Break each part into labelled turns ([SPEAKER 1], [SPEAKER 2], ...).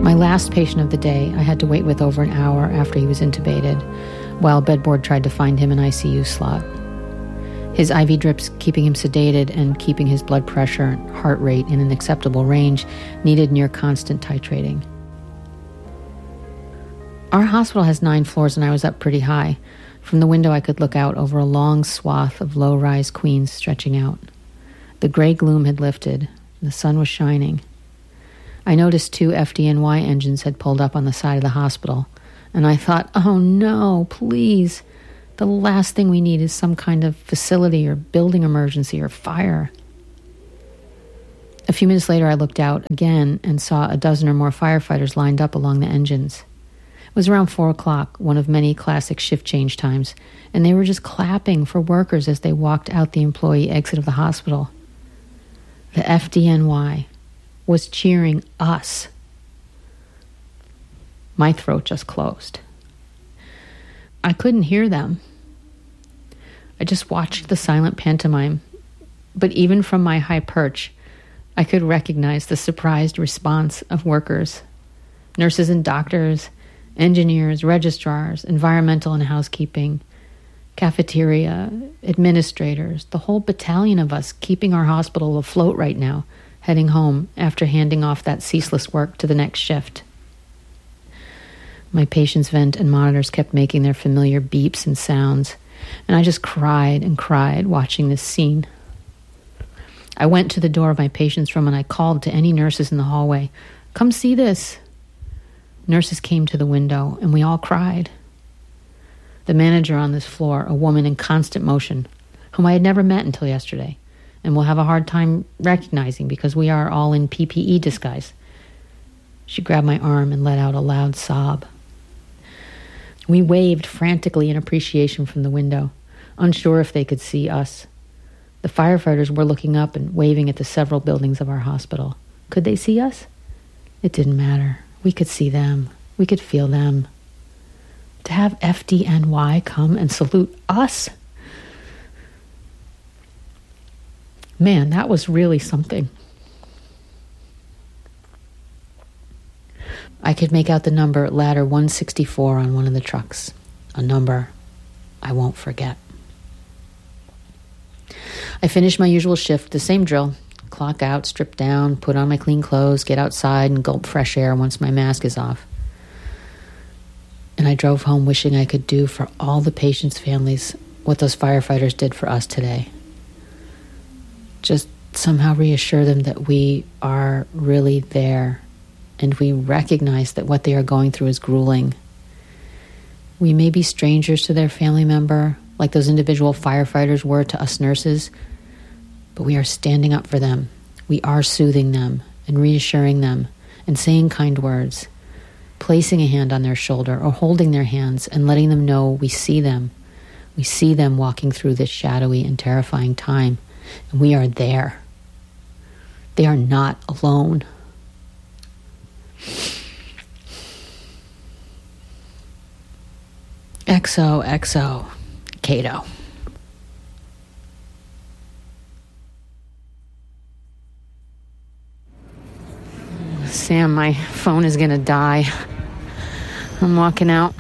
[SPEAKER 1] My last patient of the day I had to wait with over an hour after he was intubated, while bedboard tried to find him an ICU slot. His IV drips keeping him sedated and keeping his blood pressure and heart rate in an acceptable range needed near constant titrating. Our hospital has 9 floors and I was up pretty high. From the window I could look out over a long swath of low-rise Queens stretching out. The gray gloom had lifted, and the sun was shining. I noticed 2 FDNY engines had pulled up on the side of the hospital, and I thought, oh no, please. The last thing we need is some kind of facility or building emergency or fire. A few minutes later, I looked out again and saw a dozen or more firefighters lined up along the engines. It was around 4 o'clock, one of many classic shift change times, and they were just clapping for workers as they walked out the employee exit of the hospital. The FDNY was cheering us. My throat just closed. I couldn't hear them. I just watched the silent pantomime, but even from my high perch, I could recognize the surprised response of workers, nurses and doctors, engineers, registrars, environmental and housekeeping, cafeteria, administrators, the whole battalion of us keeping our hospital afloat right now, heading home after handing off that ceaseless work to the next shift. My patient's vent and monitors kept making their familiar beeps and sounds, and I just cried and cried watching this scene. I went to the door of my patient's room and I called to any nurses in the hallway, "Come see this." Nurses came to the window and we all cried. The manager on this floor, a woman in constant motion, whom I had never met until yesterday, and will have a hard time recognizing because we are all in PPE disguise. She grabbed my arm and let out a loud sob. We waved frantically in appreciation from the window, unsure if they could see us. The firefighters were looking up and waving at the several buildings of our hospital. Could they see us? It didn't matter. We could see them. We could feel them. To have FDNY come and salute us? Man, that was really something. I could make out the number ladder 164 on one of the trucks, a number I won't forget. I finished my usual shift, the same drill. Clock out, strip down, put on my clean clothes, get outside and gulp fresh air once my mask is off. And I drove home wishing I could do for all the patients' families what those firefighters did for us today. Just somehow reassure them that we are really there and we recognize that what they are going through is grueling. We may be strangers to their family member, like those individual firefighters were to us nurses, but we are standing up for them. We are soothing them and reassuring them and saying kind words, placing a hand on their shoulder or holding their hands and letting them know we see them. We see them walking through this shadowy and terrifying time, and we are there. They are not alone. XOXO, Cato. Sam, my phone is gonna die. I'm walking out.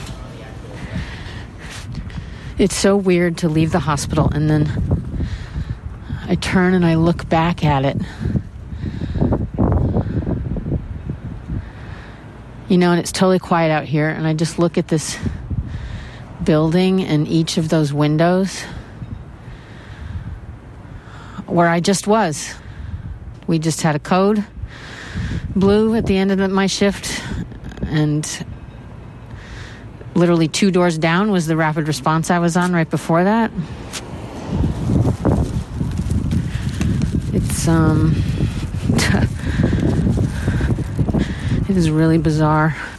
[SPEAKER 1] It's so weird to leave the hospital and then I turn and I look back at it. You know, and it's totally quiet out here, and I just look at this building and each of those windows where I just was. We just had a code blue at the end of my shift, and literally 2 doors down was the rapid response I was on right before that. It's it is really bizarre.